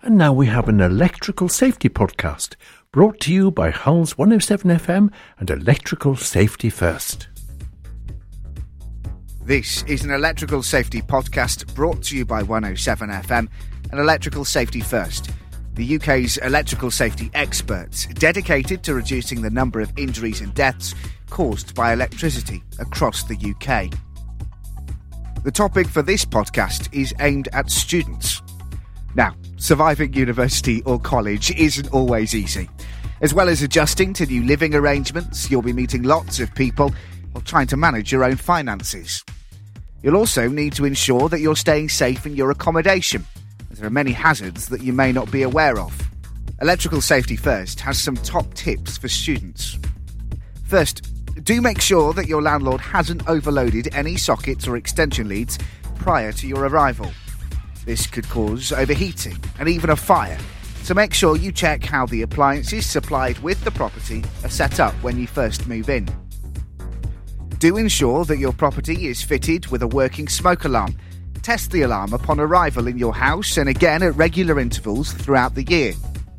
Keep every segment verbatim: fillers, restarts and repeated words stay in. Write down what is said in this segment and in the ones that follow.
And now we have an electrical safety podcast brought to you by Hull's one oh seven F M and Electrical Safety First. This is an electrical safety podcast brought to you by one oh seven F M and Electrical Safety First, the U K's electrical safety experts dedicated to reducing the number of injuries and deaths caused by electricity across the U K. The topic for this podcast is aimed at students. Now, surviving university or college isn't always easy. As well as adjusting to new living arrangements, you'll be meeting lots of people while trying to manage your own finances. You'll also need to ensure that you're staying safe in your accommodation, as there are many hazards that you may not be aware of. Electrical Safety First has some top tips for students. First, do make sure that your landlord hasn't overloaded any sockets or extension leads prior to your arrival. This could cause overheating and even a fire, so make sure you check how the appliances supplied with the property are set up when you first move in. Do ensure that your property is fitted with a working smoke alarm. Test the alarm upon arrival in your house and again at regular intervals throughout the year.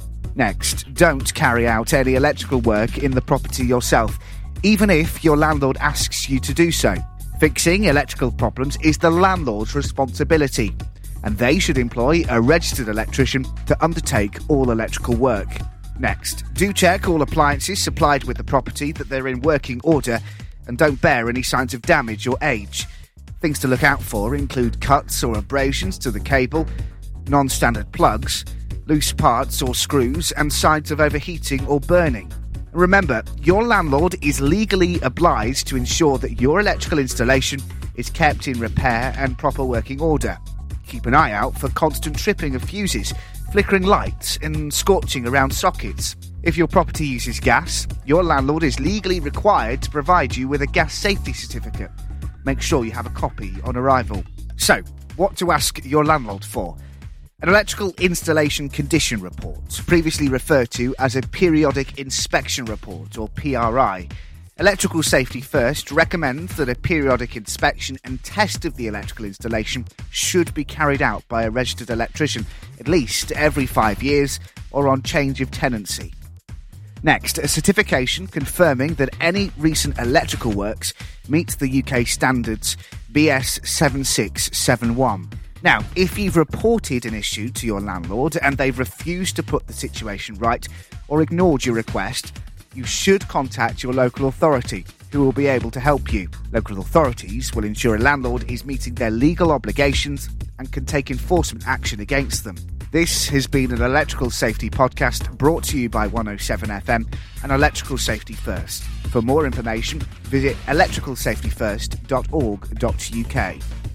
Next, don't carry out any electrical work in the property yourself, even if your landlord asks you to do so. Fixing electrical problems is the landlord's responsibility, and they should employ a registered electrician to undertake all electrical work. Next, do check all appliances supplied with the property that they're in working order and don't bear any signs of damage or age. Things to look out for include cuts or abrasions to the cable, non-standard plugs, loose parts or screws, and signs of overheating or burning. Remember, your landlord is legally obliged to ensure that your electrical installation is kept in repair and proper working order. Keep an eye out for constant tripping of fuses, flickering lights and scorching around sockets. If your property uses gas, your landlord is legally required to provide you with a gas safety certificate. Make sure you have a copy on arrival. So, what to ask your landlord for? An electrical installation condition report, previously referred to as a periodic inspection report or P R I. Electrical Safety First recommends that a periodic inspection and test of the electrical installation should be carried out by a registered electrician at least every five years or on change of tenancy. Next, a certification confirming that any recent electrical works meet the U K standards B S seven six seven one. Now, if you've reported an issue to your landlord and they've refused to put the situation right or ignored your request, you should contact your local authority, who will be able to help you. Local authorities will ensure a landlord is meeting their legal obligations and can take enforcement action against them. This has been an Electrical Safety Podcast brought to you by one oh seven F M and Electrical Safety First. For more information, visit electrical safety first dot org dot U K.